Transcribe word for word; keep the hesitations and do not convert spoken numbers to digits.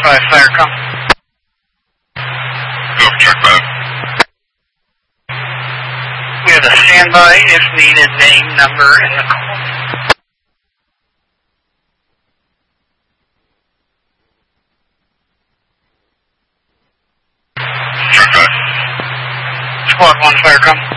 five, fire come. Go, check that. We have a standby if needed, name, number, and the call. Check that. Squad one, fire come.